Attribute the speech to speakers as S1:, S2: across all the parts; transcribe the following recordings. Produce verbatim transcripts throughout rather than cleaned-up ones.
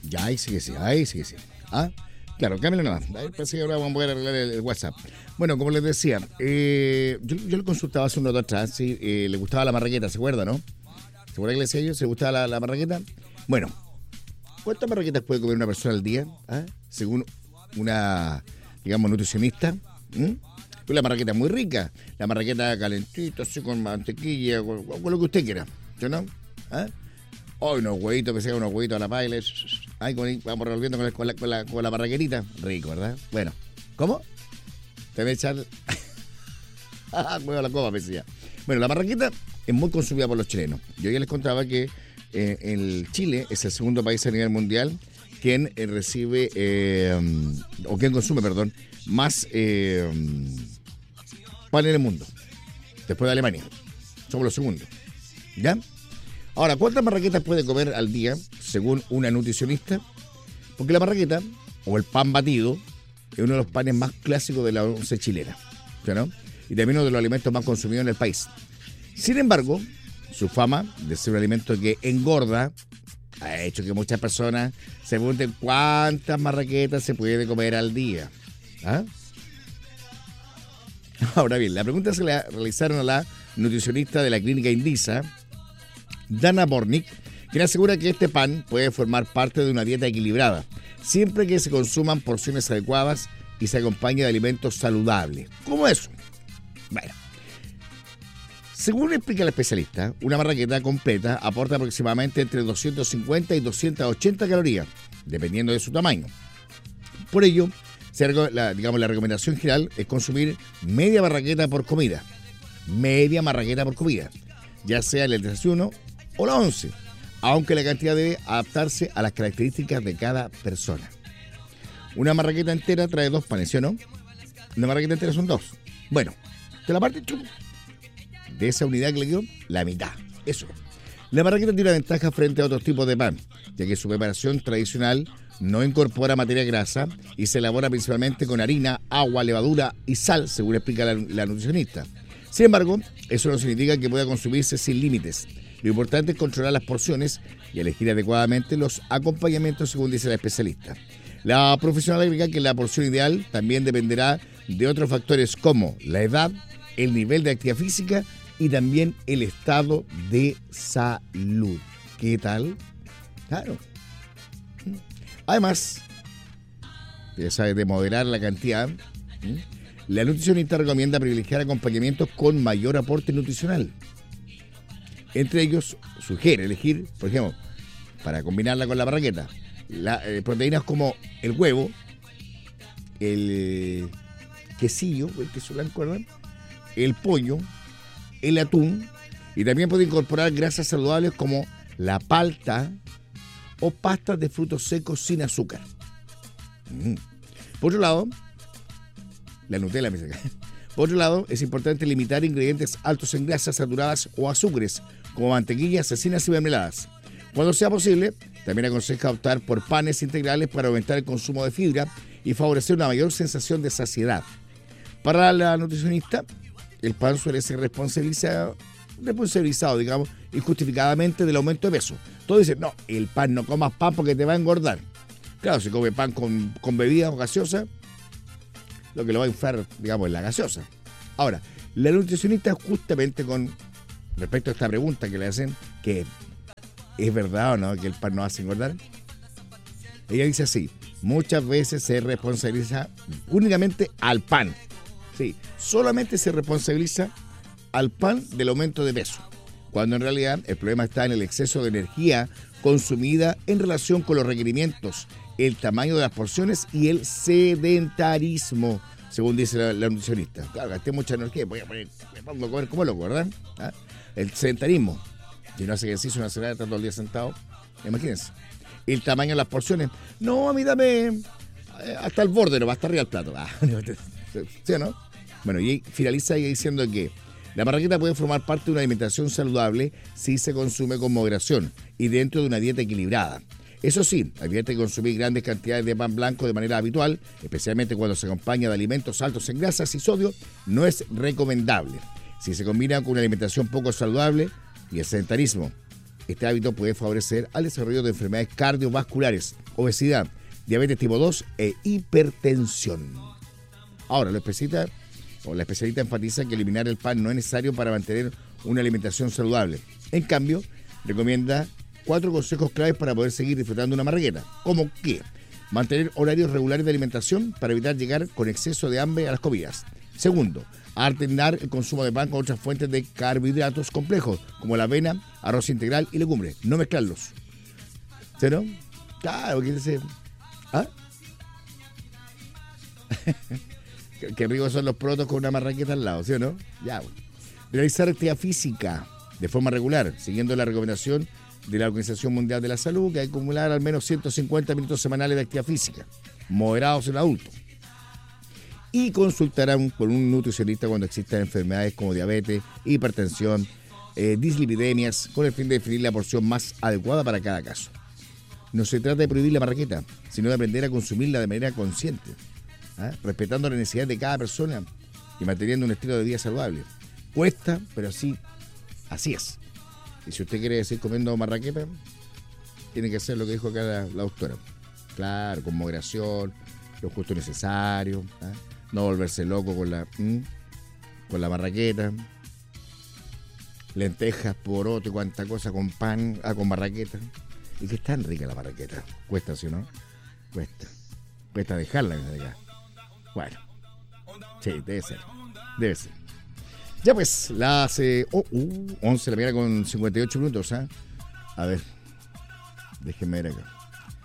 S1: Ya, ahí sí que sí, ahí sí que sí. ¿Ah? Claro, cámbialo nomás. Ahí pensé que ahora vamos a poder arreglar el, el WhatsApp. Bueno, como les decía, eh, yo, yo le consultaba hace un rato atrás, sí, eh, le gustaba la marraqueta, ¿se acuerda, no? ¿Se acuerda que le decía yo? ¿Se gustaba la, la marraqueta? Bueno, ¿cuántas marraquetas puede comer una persona al día? ¿Ah? Según una, digamos, nutricionista. ¿Mm? Pues la marraqueta es muy rica. La marraqueta calentita, así con mantequilla, con, con lo que usted quiera. ¿Sí, no? ¿Ah? Oh, unos huevitos, pensé que unos huevitos a la paila. Ay, con, vamos revolviendo con la, con, la, con, la, con la marraquetita. Rico, ¿verdad? Bueno, ¿cómo? Te voy a echar... Huevo a la copa, pensé. Bueno, la marraqueta es muy consumida por los chilenos. Yo ya les contaba que eh, el Chile es el segundo país a nivel mundial quien eh, recibe, eh, o quien consume, perdón, más eh, pan en el mundo, después de Alemania. Somos los segundos. ¿Ya? Ahora, ¿cuántas marraquetas puede comer al día, según una nutricionista? Porque la marraqueta, o el pan batido, es uno de los panes más clásicos de la once chilena, ¿no? Y también uno de los alimentos más consumidos en el país. Sin embargo, su fama de ser un alimento que engorda ha hecho que muchas personas se pregunten cuántas marraquetas se puede comer al día. ¿Ah? Ahora bien, la pregunta se la realizaron a la nutricionista de la clínica Indisa, Dana Bornik, quien asegura que este pan puede formar parte de una dieta equilibrada, siempre que se consuman porciones adecuadas y se acompañe de alimentos saludables. ¿Cómo eso? Bueno, según explica el especialista, una marraqueta completa aporta aproximadamente entre doscientas cincuenta y doscientas ochenta calorías, dependiendo de su tamaño. Por ello, la, digamos, la recomendación general es consumir media marraqueta por comida. Media marraqueta por comida, ya sea el desayuno o la once, aunque la cantidad debe adaptarse a las características de cada persona. Una marraqueta entera trae dos panes, ¿sí o no? Una marraqueta entera son dos. Bueno, de la parte de esa unidad que le dio, la mitad. Eso. La marraqueta tiene una ventaja frente a otros tipos de pan, ya que su preparación tradicional no incorpora materia grasa y se elabora principalmente con harina, agua, levadura y sal, según explica la, la nutricionista. Sin embargo, eso no significa que pueda consumirse sin límites. Lo importante es controlar las porciones y elegir adecuadamente los acompañamientos, según dice la especialista. La profesional agrega que la porción ideal también dependerá de otros factores como la edad, el nivel de actividad física y también el estado de salud. ¿Qué tal? Claro. Además, ya sabes, de moderar la cantidad, la nutricionista recomienda privilegiar acompañamientos con mayor aporte nutricional. Entre ellos, sugiere elegir, por ejemplo, para combinarla con la marraqueta, la, eh, proteínas como el huevo, el quesillo, el queso blanco, ¿verdad?, el pollo, el atún, y también puede incorporar grasas saludables como la palta o pastas de frutos secos sin azúcar. Mm. Por otro lado, la Nutella me saca. Por otro lado, es importante limitar ingredientes altos en grasas saturadas o azúcares, como mantequillas, cecinas y mermeladas. Cuando sea posible, también aconseja optar por panes integrales para aumentar el consumo de fibra y favorecer una mayor sensación de saciedad. Para la nutricionista, el pan suele ser responsabilizado, responsabilizado, digamos, injustificadamente del aumento de peso. Todos dicen, no, el pan, no comas pan porque te va a engordar. Claro, si come pan con, con bebida o gaseosa, lo que lo va a inflar, digamos, es la gaseosa. Ahora, la nutricionista justamente con respecto a esta pregunta que le hacen, que ¿es verdad o no que el pan nos hace engordar? Ella dice así, muchas veces se responsabiliza únicamente al pan. Sí, solamente se responsabiliza al pan del aumento de peso, cuando en realidad el problema está en el exceso de energía consumida en relación con los requerimientos, el tamaño de las porciones y el sedentarismo, según dice la, la nutricionista. Claro, gasté mucha energía, voy a poner, me pongo a comer como loco, ¿verdad? ¿Ah? El sedentarismo, si no hace ejercicio, una semana, está todo el día sentado, imagínense. El tamaño de las porciones, no, a mí dame hasta el borde, no va hasta arriba el plato. Ah, ¿sí o no? Bueno, y finaliza ahí diciendo que la marraqueta puede formar parte de una alimentación saludable si se consume con moderación y dentro de una dieta equilibrada. Eso sí, advierte que consumir grandes cantidades de pan blanco de manera habitual, especialmente cuando se acompaña de alimentos altos en grasas y sodio, no es recomendable. Si se combina con una alimentación poco saludable y el sedentarismo, Este hábito puede favorecer al desarrollo de enfermedades cardiovasculares, obesidad, diabetes tipo dos e hipertensión. Ahora, la especialista, o la especialista enfatiza que eliminar el pan no es necesario para mantener una alimentación saludable. En cambio, recomienda cuatro consejos claves para poder seguir disfrutando una marraqueta, como que mantener horarios regulares de alimentación para evitar llegar con exceso de hambre a las comidas. Segundo, alternar el consumo de pan con otras fuentes de carbohidratos complejos, como la avena, arroz integral y legumbres. No mezclarlos. ¿Sí, no? Claro, que dice... ¿Ah? Qué ricos son los protos con una marraqueta al lado, ¿sí o no? Ya, bueno. Realizar actividad física de forma regular, siguiendo la recomendación de la Organización Mundial de la Salud, que hay que acumular al menos ciento cincuenta minutos semanales de actividad física, moderados en adultos. Y consultarán con un nutricionista cuando existan enfermedades como diabetes, hipertensión, eh, dislipidemias, con el fin de definir la porción más adecuada para cada caso. No se trata de prohibir la marraqueta, sino de aprender a consumirla de manera consciente, ¿eh? respetando la necesidad de cada persona y manteniendo un estilo de vida saludable. Cuesta, pero así, así es. Y si usted quiere seguir comiendo marraqueta, tiene que hacer lo que dijo acá la, la doctora. Claro, con moderación, lo justo necesario, ¿eh? No volverse loco con la ¿m? con la marraqueta, lentejas, poroto y cuanta cosa con pan, ah, con marraqueta. Y que es tan rica la marraqueta. Cuesta, ¿sí o no? Cuesta. Cuesta dejarla de acá. Bueno. Sí, debe ser. Debe ser. Ya pues, las eh, oh, uh, once de la mañana con cincuenta y ocho minutos, ¿ah? ¿eh? A ver. Déjenme ver acá.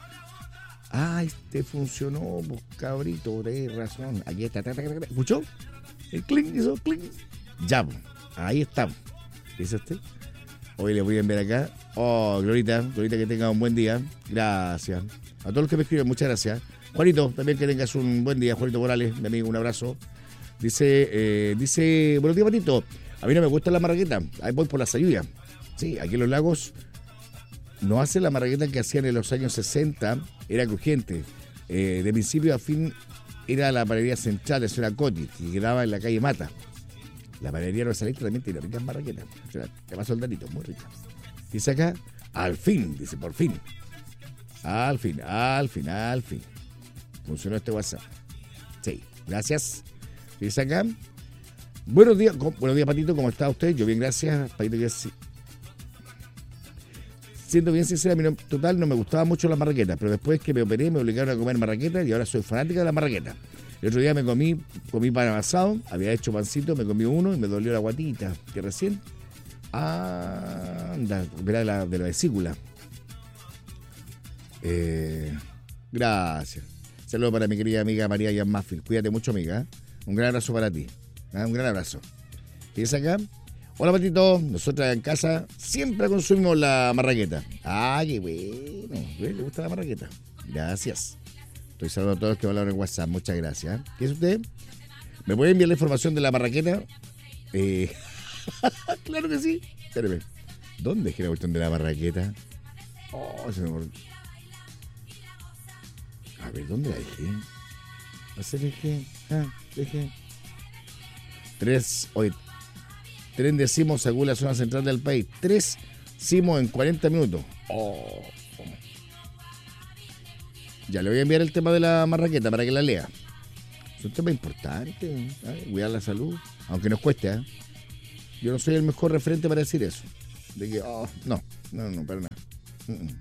S1: Ah, este funcionó, pues, cabrito, de razón. Aquí está. ¿Escuchó? El clink hizo clink. Ya, pues. Ahí estamos. ¿Dice usted? Hoy le voy a enviar acá. Oh, Glorita, Glorita, que tenga un buen día. Gracias. A todos los que me escriben, muchas gracias. Juanito, también que tengas un buen día. Juanito Morales, mi amigo, un abrazo. Dice, eh, dice, buenos días, Patito. A mí no me gusta la marraqueta. Ahí voy por la sayuya. Sí, aquí en Los Lagos no hacen la marraqueta que hacían en los años sesenta. Era crujiente. Eh, de principio a fin era la panadería central de Ciudad Coti, que quedaba en la calle Mata. La panadería Rosalito también tiene ricas marraquetas. Te va soldadito, muy ricas. Dice acá, al fin, dice, por fin. Al fin, al fin, al fin. Funcionó este WhatsApp. Sí, gracias. Dice acá, buenos días, buenos días, Patito, ¿cómo está usted? Yo bien, gracias, Patito. Que sí. Siendo bien sincera, a mí no, total no me gustaba mucho la marraqueta, pero después que me operé me obligaron a comer marraqueta y ahora soy fanática de la marraqueta. El otro día me comí, comí pan amasado, había hecho pancito, me comí uno y me dolió la guatita, que recién, ah, anda, de la, de la vesícula. Eh, gracias. Saludos para mi querida amiga María Jan Maffield. Cuídate mucho, amiga. ¿eh? Un gran abrazo para ti. ¿eh? Un gran abrazo. ¿Tienes acá? Hola, Patito. Nosotras en casa siempre consumimos la marraqueta. Ah, qué bueno. ¿Le gusta la marraqueta? Gracias. Estoy saludando a todos los que me hablaron en WhatsApp. Muchas gracias. ¿Qué es usted? ¿Me puede enviar la información de la marraqueta? Eh... claro que sí. Espérame. ¿Dónde es la cuestión de la marraqueta? Oh, se me olvidó. A ver, ¿dónde la dejé? No sé, dejé. Ah, dejé. Tres, hoy. Tren de Simo según la zona central del país. Tres Simo en cuarenta minutos. Oh. Ya le voy a enviar el tema de la marraqueta para que la lea. Es un tema importante. ¿eh? Cuidar la salud. Aunque nos cueste, ¿eh? Yo no soy el mejor referente para decir eso. De que, oh, no, no, no, para nada. Uh-uh.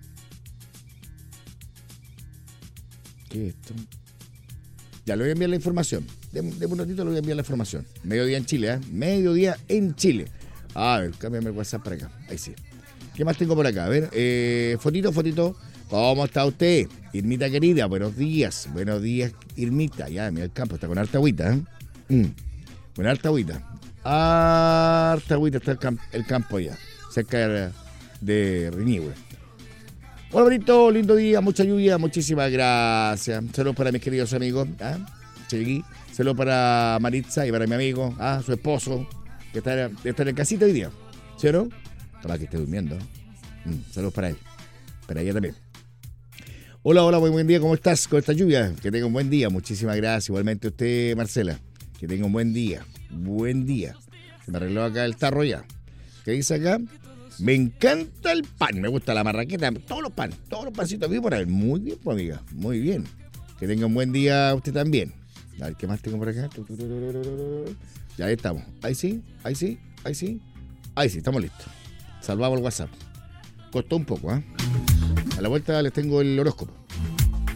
S1: ¿Qué es esto? Ya le voy a enviar la información. De, de un ratito le voy a enviar la información. Mediodía en Chile, ¿eh? Mediodía en Chile. A ver, cámbiame el WhatsApp para acá. Ahí sí. ¿Qué más tengo por acá? A ver, eh, fotito, fotito. ¿Cómo está usted? Irmita querida, buenos días. Buenos días, Irmita. Ya, mira el campo, está con harta agüita, ¿eh? Mm. Con harta agüita. Harta agüita está el, camp- el campo allá. Cerca de, de Reñihue. Hola, bonito, lindo día, mucha lluvia, muchísimas gracias. Saludos para mis queridos amigos. ¿ah? Seguí. Saludos para Maritza y para mi amigo, ¿ah? Su esposo, que está, está en el casito hoy día. ¿Sí o no? Capaz que esté durmiendo. Mm, saludos para él. Para ella también. Hola, hola, muy buen día, ¿cómo estás con esta lluvia? Que tenga un buen día, muchísimas gracias. Igualmente usted, Marcela, que tenga un buen día. Buen día. Se me arregló acá el tarro ya. ¿Qué dice acá? Me encanta el pan, me gusta la marraqueta, todos los panes, todos los pancitos vivos por ahí. Muy bien, pues, amiga, muy bien. Que tenga un buen día usted también. A ver, ¿qué más tengo por acá? Ya ahí estamos. Ahí sí, ahí sí, ahí sí. Ahí sí, estamos listos. Salvamos el WhatsApp. Costó un poco, ¿eh? A la vuelta les tengo el horóscopo.